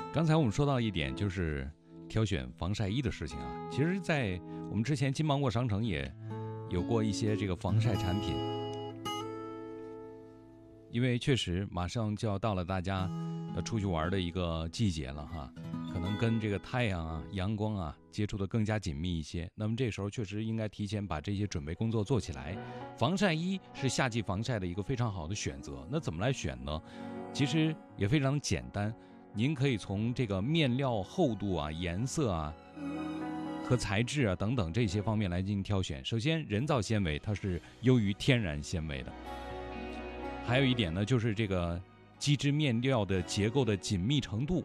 刚才我们说到一点，就是挑选防晒衣的事情啊。其实在我们之前金芒果商城也有过一些这个防晒产品，因为确实马上就要到了大家要出去玩的一个季节了哈，可能跟这个太阳啊、阳光啊接触的更加紧密一些。那么这时候确实应该提前把这些准备工作做起来。防晒衣是夏季防晒的一个非常好的选择。那怎么来选呢？其实也非常简单，您可以从这个面料厚度啊、颜色啊和材质啊等等这些方面来进行挑选。首先，人造纤维它是优于天然纤维的。还有一点呢，就是这个机织面料的结构的紧密程度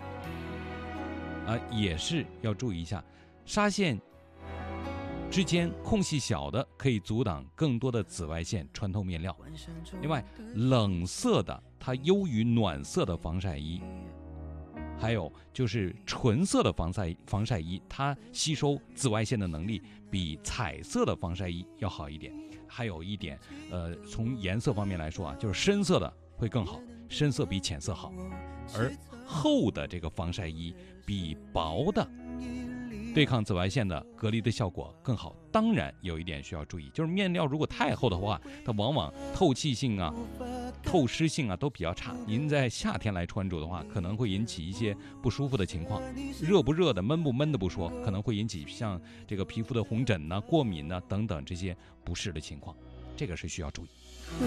也是要注意一下。纱线之间空隙小的可以阻挡更多的紫外线穿透面料。另外，冷色的它优于暖色的防晒衣。还有就是纯色的防晒衣，它吸收紫外线的能力比彩色的防晒衣要好一点。还有一点，从颜色方面来说啊，就是深色的会更好，深色比浅色好，而厚的这个防晒衣比薄的对抗紫外线的隔离的效果更好。当然有一点需要注意，就是面料如果太厚的话，它往往透气性啊、透湿性啊都比较差。您在夏天来穿着的话，可能会引起一些不舒服的情况，热不热的、闷不闷的不说，可能会引起像这个皮肤的红疹过敏等等这些不适的情况，这个是需要注意。